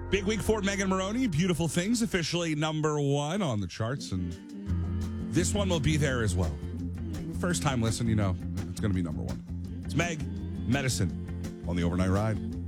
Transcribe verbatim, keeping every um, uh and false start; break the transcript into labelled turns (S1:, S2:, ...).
S1: Big week for Megan Maroney. Beautiful Things, officially number one on the charts. And this one will be there as well. First time listen, you know, it's going to be number one. It's Meg, Medicine on the Overnight Ride.